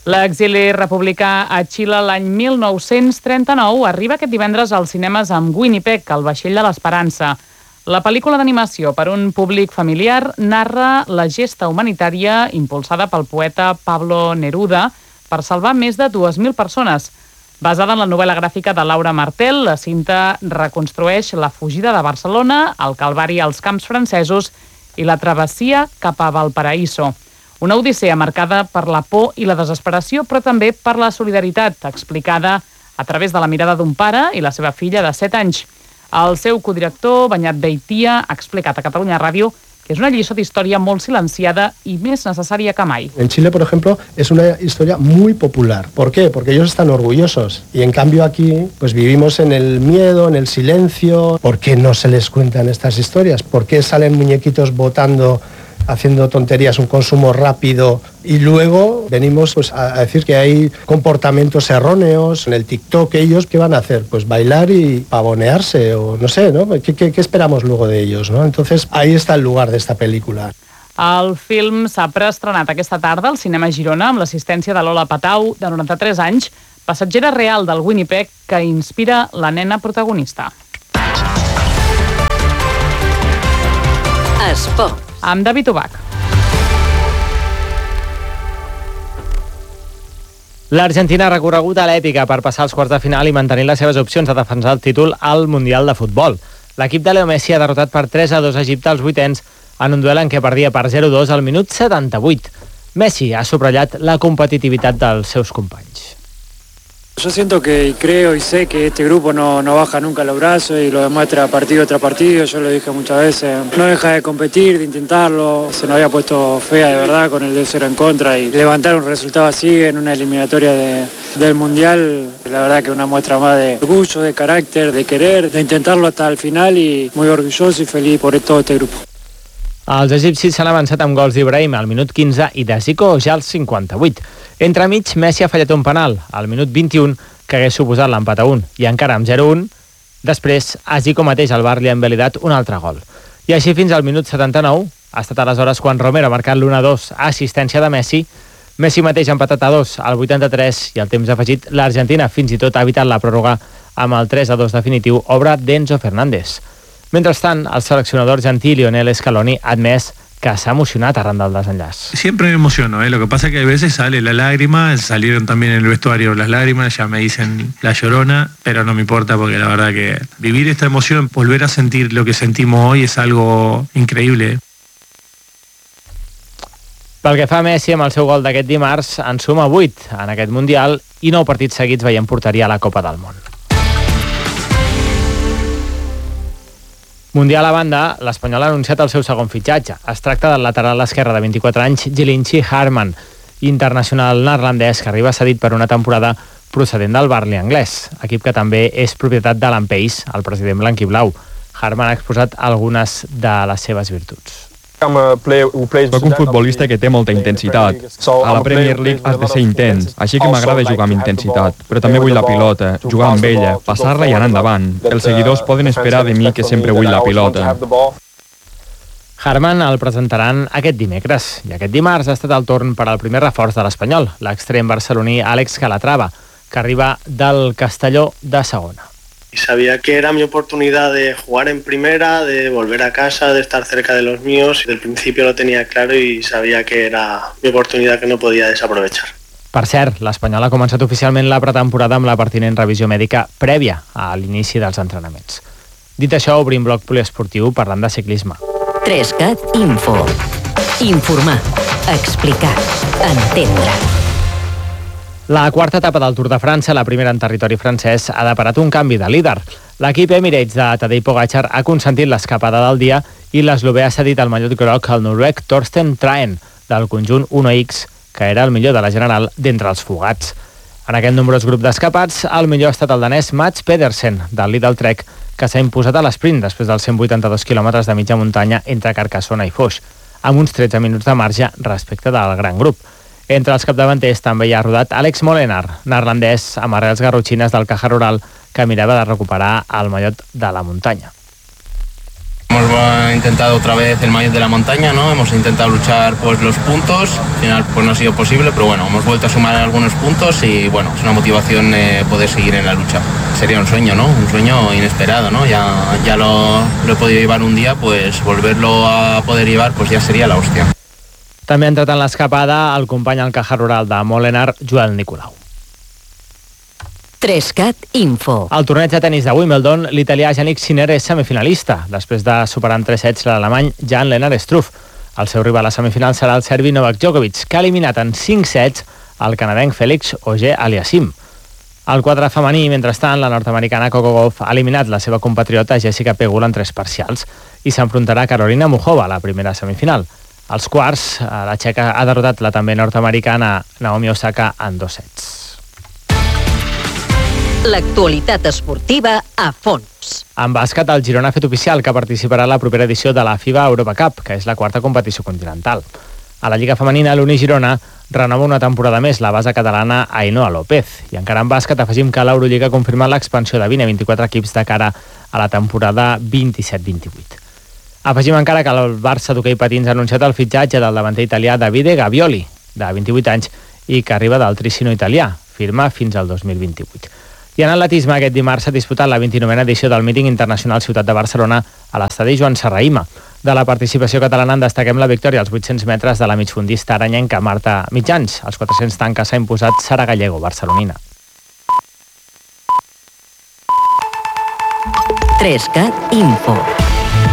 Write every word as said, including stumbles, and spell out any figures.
L'exili republicà a Xile l'any mil nou-cents trenta-nou arriba aquest divendres als cinemes amb Winnipeg, el vaixell de l'esperança. La pel·lícula d'animació per un públic familiar narra la gesta humanitària impulsada pel poeta Pablo Neruda per salvar més de dues mil persones. Basada en la novel·la gràfica de Laura Martel, la cinta reconstrueix la fugida de Barcelona, el calvari als camps francesos i la travessia cap a Valparaíso. Una odissea marcada per la por i la desesperació, però també per la solidaritat, explicada a través de la mirada d'un pare i la seva filla de set anys. El seu codirector, Beñat Beitia, ha explicat a Catalunya Ràdio que és una lliçó d'història molt silenciada i més necessària que mai. En Chile, por ejemplo, es una historia muy popular. ¿Por qué? Porque ellos están orgullosos. Y en cambio aquí, pues vivimos en el miedo, en el silencio. ¿Por qué no se les cuentan estas historias? ¿Por qué salen muñequitos votando, haciendo tonterías, un consumo rápido, y luego venimos pues, a decir que hay comportamientos erróneos en el TikTok? Ellos, ¿qué van a hacer? Pues bailar y pavonearse, o no sé, ¿no? ¿Qué, qué, qué esperamos luego de ellos, ¿no? Entonces, ahí está el lugar de esta película. El film s'ha preestrenat aquesta tarda al Cinema Girona amb l'assistència de Lola Patau, de noranta-tres anys, passatgera real del Winnipeg, que inspira la nena protagonista. Esport. Amb David Ubach. L'Argentina ha recorregut a l'èpica per passar als quarts de final i mantenir les seves opcions de defensar el títol al Mundial de Futbol. L'equip de Leo Messi ha derrotat per tres a dos a Egipte als vuitens en un duel en què perdia per zero a dos al minut setanta-vuit. Messi ha subratllat la competitivitat dels seus companys. Yo siento que creo y sé que este grupo no, no baja nunca los brazos y lo demuestra partido tras partido. Yo lo dije muchas veces, no deja de competir, de intentarlo. Se nos había puesto fea de verdad con el dos cero en contra y levantar un resultado así en una eliminatoria de, del Mundial, la verdad que una muestra más de orgullo, de carácter, de querer, de intentarlo hasta el final, y muy orgulloso y feliz por todo este grupo. Els egipcis s'han avançat amb gols d'Ibrahim al minut quinze i de Zico ja al cinquanta-vuit. Entremig, Messi ha fallat un penal al minut vint-i-un que hagués suposat l'empat a un, i encara amb zero a un, després a Zico mateix al bar li ha envalidat un altre gol. I així fins al minut setanta-nou, ha estat aleshores quan Romero ha marcat l'u a dos a assistència de Messi. Messi mateix ha empatat a dos al vuitanta-tres i al temps afegit l'Argentina fins i tot ha evitat la pròrroga amb el tres a dos definitiu, obra d'Enzo Fernández. Mentrestant, el seleccionador argentí Lionel Scaloni ha admès que s'ha emocionat arran del desenllaç. Siempre me emociono, ¿eh? Lo que pasa es que a veces sale la lágrima, salieron también en el vestuario las lágrimas, ya me dicen la llorona, pero no me importa porque la verdad que vivir esta emoción, volver a sentir lo que sentimos hoy es algo increíble. Pel que fa a Messi, amb el seu gol d'aquest dimarts, en suma vuit en aquest Mundial i nou partits seguits veient porteria a la Copa del Món. Mundial a banda, l'Espanyol ha anunciat el seu segon fitxatge. Es tracta del lateral esquerre de vint-i-quatre anys, Djilinchi Harman, internacional neerlandès que arriba cedit per una temporada procedent del Burnley anglès, equip que també és propietat d'Alan Pace, el president blanquiblau. Harman ha exposat algunes de les seves virtuts. Soc un futbolista que té molta intensitat. A la Premier League has de ser intens, així que m'agrada jugar amb intensitat, però també vull la pilota, jugar amb ella, passar-la i anar endavant. Els seguidors poden esperar de mi que sempre vull la pilota. Harman el presentaran aquest dimecres, i aquest dimarts ha estat el torn per al primer reforç de l'Espanyol, l'extrem barceloní Àlex Calatrava, que arriba del Castelló de segona. Y sabía que era mi oportunidad de jugar en primera, de volver a casa, de estar cerca de los míos. Desde el principio lo tenía claro y sabía que era mi oportunidad que no podía desaprovechar. Per cert, l'Espanyol ha començat oficialment la pretemporada amb la pertinent revisió mèdica prèvia a l'inici dels entrenaments. Dit això, obrim bloc poliesportiu parlant de ciclisme. Trescat Info. Informar, explicar, entendre. La quarta etapa del Tour de França, la primera en territori francès, ha deparat un canvi de líder. L'equip Emirates de Tadej Pogačar ha consentit l'escapada del dia i l'eslovè ha cedit el mallot groc al noruec Torsten Traen, del conjunt Uno X, que era el millor de la general d'entre els fugats. En aquest nombrós grup d'escapats, el millor ha estat el danès Mats Pedersen, del Lidl Trek, que s'ha imposat a l'esprint després dels cent vuitanta-dos quilòmetres de mitja muntanya entre Carcassona i Foix, amb uns tretze minuts de marge respecte del gran grup. Entre els capdavanters també hi ha rodat Alex Molenaar, neerlandès amb arrels garrotxines del Caja Rural, que mirava de recuperar el mallot de la muntanya. Hemos intentado otra vez el maillot de la montaña, ¿no? Hemos intentado luchar pues los puntos, al final pues no ha sido posible, pero bueno, hemos vuelto a sumar algunos puntos y bueno, es una motivación eh, poder seguir en la lucha. Sería un sueño, ¿no? Un sueño inesperado, ¿no? Ya, ya lo, lo he podido llevar un día, pues volverlo a poder llevar pues ya sería la hostia. També ha entrat en l'escapada el company al Caja Rural de Molenar, Joel Nicolau. Trescat Info. Al torneig de tenis de Wimbledon, l'italià Jannik Sinner és semifinalista, després de superar en tres sets l'alemany Jan-Lennard Struff. El seu rival a semifinal serà el serbi Novak Djokovic, que ha eliminat en cinc sets el canadenc Félix Auger-Aliassime. Al quadre femení, mentrestant, la nord-americana Coco Gauff ha eliminat la seva compatriota Jessica Pegula en tres parcials i s'enfrontarà a Carolina Muchova a la primera semifinal. Als quarts, la txeca ha derrotat la també nord-americana Naomi Osaka en dos sets. L'actualitat esportiva a fons. En bàsquet, el Girona ha fet oficial que participarà a la propera edició de la FIBA Europa Cup, que és la quarta competició continental. A la Lliga Femenina, l'Uni Girona renova una temporada més la base catalana Ainhoa López. I encara en bàsquet afegim que l'Eurolliga ha confirmat l'expansió de vint a vint-i-quatre equips de cara a la temporada vint-i-set vint-i-vuit. Afegim encara que el Barça d'hoquei patins ha anunciat el fitxatge del davanter italià Davide Gavioli, de vint-i-vuit anys, i que arriba del Trissino italià, firma fins al dos mil vint-i-vuit. I en atletisme, aquest dimarts s'ha disputat la vint-i-novena edició del míting internacional Ciutat de Barcelona a l'estadi Joan Serrahima. De la participació catalana en destaquem la victòria als vuit-cents metres de la migfondista aranyenca Marta Mitjans. Als quatre-cents tanques s'ha imposat Sara Gallego, barcelonina. Trescat Info.